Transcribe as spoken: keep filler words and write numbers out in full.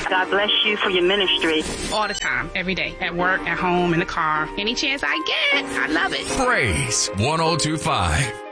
God bless you for your ministry. All the time, every day, at work, at home, in the car. Any chance I get, I love it. Praise one oh two five.